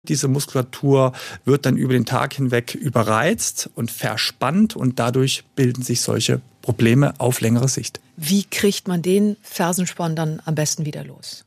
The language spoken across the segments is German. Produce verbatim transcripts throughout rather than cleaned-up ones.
Diese Muskulatur wird dann über den Tag hinweg überreizt und verspannt und dadurch bilden sich solche Probleme auf längere Sicht. Wie kriegt man den Fersensporn dann am besten wieder los?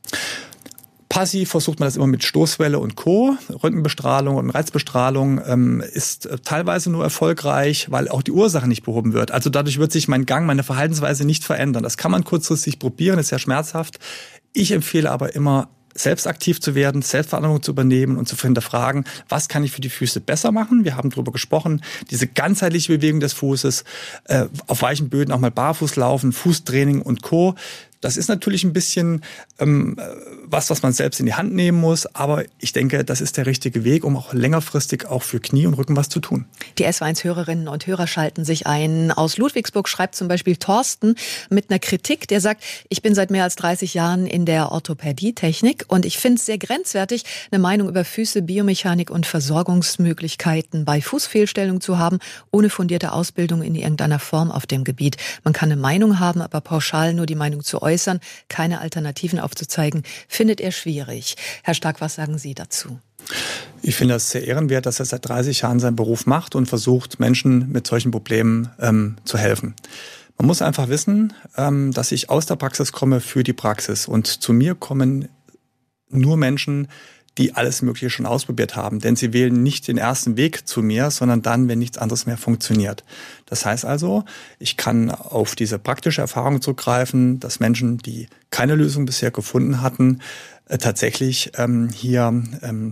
Passiv versucht man das immer mit Stoßwelle und Co. Röntgenbestrahlung und Reizbestrahlung ähm, ist äh, teilweise nur erfolgreich, weil auch die Ursache nicht behoben wird. Also dadurch wird sich mein Gang, meine Verhaltensweise nicht verändern. Das kann man kurzfristig probieren, ist sehr schmerzhaft. Ich empfehle aber immer, selbst aktiv zu werden, Selbstverantwortung zu übernehmen und zu hinterfragen, was kann ich für die Füße besser machen? Wir haben darüber gesprochen, diese ganzheitliche Bewegung des Fußes, äh, auf weichen Böden auch mal barfuß laufen, Fußtraining und Co. Das ist natürlich ein bisschen ähm, was, was man selbst in die Hand nehmen muss. Aber ich denke, das ist der richtige Weg, um auch längerfristig auch für Knie und Rücken was zu tun. Die S W eins-Hörerinnen und Hörer schalten sich ein. Aus Ludwigsburg schreibt zum Beispiel Thorsten mit einer Kritik, der sagt, ich bin seit mehr als dreißig Jahren in der Orthopädietechnik und ich finde es sehr grenzwertig, eine Meinung über Füße, Biomechanik und Versorgungsmöglichkeiten bei Fußfehlstellung zu haben, ohne fundierte Ausbildung in irgendeiner Form auf dem Gebiet. Man kann eine Meinung haben, aber pauschal nur die Meinung zu äußern, keine Alternativen aufzuzeigen, findet er schwierig. Herr Stark, was sagen Sie dazu? Ich finde das sehr ehrenwert, dass er seit dreißig Jahren seinen Beruf macht und versucht, Menschen mit solchen Problemen ähm, zu helfen. Man muss einfach wissen, ähm, dass ich aus der Praxis komme für die Praxis. Und zu mir kommen nur Menschen, die alles Mögliche schon ausprobiert haben. Denn sie wählen nicht den ersten Weg zu mir, sondern dann, wenn nichts anderes mehr funktioniert. Das heißt also, ich kann auf diese praktische Erfahrung zurückgreifen, dass Menschen, die keine Lösung bisher gefunden hatten, äh, tatsächlich ähm, hier ähm,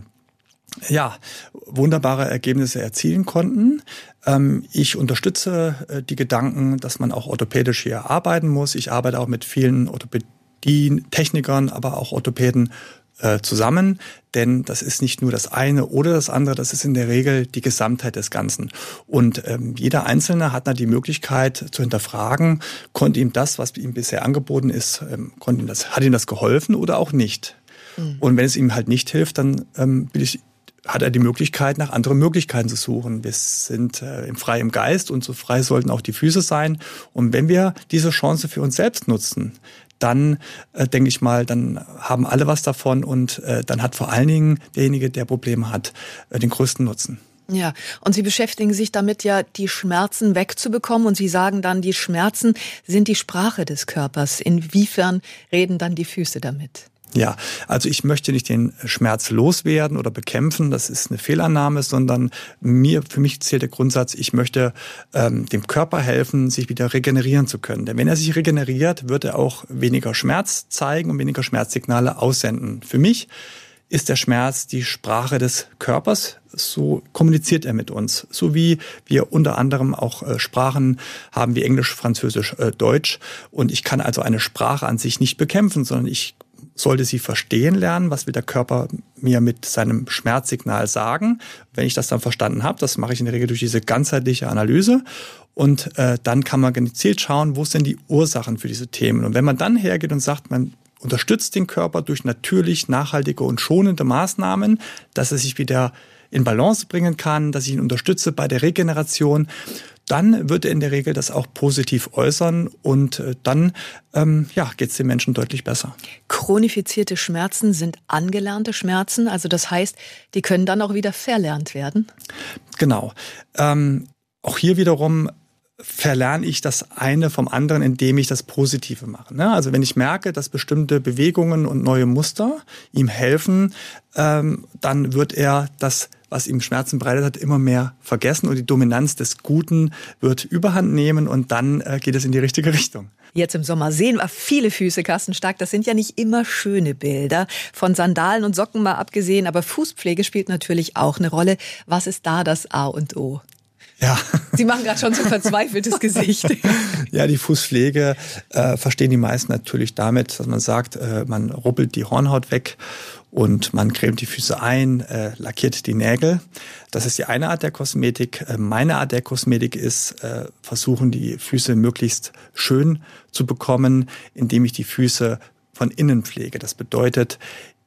ja, wunderbare Ergebnisse erzielen konnten. Ähm, ich unterstütze äh, die Gedanken, dass man auch orthopädisch hier arbeiten muss. Ich arbeite auch mit vielen Orthopädie-Technikern, aber auch Orthopäden zusammen, denn das ist nicht nur das eine oder das andere, das ist in der Regel die Gesamtheit des Ganzen. Und ähm, jeder Einzelne hat da die Möglichkeit zu hinterfragen, konnte ihm das, was ihm bisher angeboten ist, ähm, konnte ihm das, hat ihm das geholfen oder auch nicht. Mhm. Und wenn es ihm halt nicht hilft, dann ähm, will ich hat er die Möglichkeit, nach anderen Möglichkeiten zu suchen. Wir sind äh, im frei im Geist und so frei sollten auch die Füße sein. Und wenn wir diese Chance für uns selbst nutzen, dann äh, denke ich mal, dann haben alle was davon und äh, dann hat vor allen Dingen derjenige, der Probleme hat, äh, den größten Nutzen. Ja, und Sie beschäftigen sich damit ja, die Schmerzen wegzubekommen und Sie sagen dann, die Schmerzen sind die Sprache des Körpers. Inwiefern reden dann die Füße damit? Ja, also ich möchte nicht den Schmerz loswerden oder bekämpfen, das ist eine Fehlannahme, sondern mir, für mich zählt der Grundsatz, ich möchte ähm, dem Körper helfen, sich wieder regenerieren zu können. Denn wenn er sich regeneriert, wird er auch weniger Schmerz zeigen und weniger Schmerzsignale aussenden. Für mich ist der Schmerz die Sprache des Körpers, so kommuniziert er mit uns. So wie wir unter anderem auch äh, Sprachen haben wie Englisch, Französisch, äh, Deutsch. Und ich kann also eine Sprache an sich nicht bekämpfen, sondern ich sollte sie verstehen lernen, was will der Körper mir mit seinem Schmerzsignal sagen. Wenn ich das dann verstanden habe, das mache ich in der Regel durch diese ganzheitliche Analyse. Und äh, dann kann man gezielt schauen, wo sind die Ursachen für diese Themen. Und wenn man dann hergeht und sagt, man unterstützt den Körper durch natürlich nachhaltige und schonende Maßnahmen, dass er sich wieder in Balance bringen kann, dass ich ihn unterstütze bei der Regeneration, dann wird er in der Regel das auch positiv äußern und äh, dann ähm, ja, geht es den Menschen deutlich besser. Chronifizierte Schmerzen sind angelernte Schmerzen, also das heißt, die können dann auch wieder verlernt werden? Genau. Ähm, auch hier wiederum verlerne ich das eine vom anderen, indem ich das Positive mache. Ne? Also wenn ich merke, dass bestimmte Bewegungen und neue Muster ihm helfen, ähm, dann wird er das, was ihm Schmerzen bereitet hat, immer mehr vergessen und die Dominanz des Guten wird Überhand nehmen und dann äh, geht es in die richtige Richtung. Jetzt im Sommer sehen wir viele Füße, Carsten Stark. Das sind ja nicht immer schöne Bilder, von Sandalen und Socken mal abgesehen, aber Fußpflege spielt natürlich auch eine Rolle. Was ist da das A und O? Ja. Sie machen gerade schon so ein verzweifeltes Gesicht. Ja, die Fußpflege äh, verstehen die meisten natürlich damit, dass man sagt, äh, man rubbelt die Hornhaut weg und man cremt die Füße ein, äh, lackiert die Nägel. Das ist die eine Art der Kosmetik. Äh, meine Art der Kosmetik ist, äh, versuchen die Füße möglichst schön zu bekommen, indem ich die Füße von innen pflege. Das bedeutet,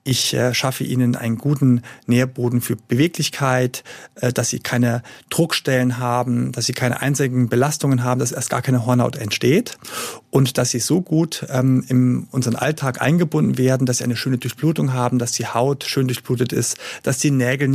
Ich äh, schaffe ihnen einen guten Nährboden für Beweglichkeit, äh, dass sie keine Druckstellen haben, dass sie keine einseitigen Belastungen haben, dass erst gar keine Hornhaut entsteht und dass sie so gut ähm, in unseren Alltag eingebunden werden, dass sie eine schöne Durchblutung haben, dass die Haut schön durchblutet ist, dass die Nägel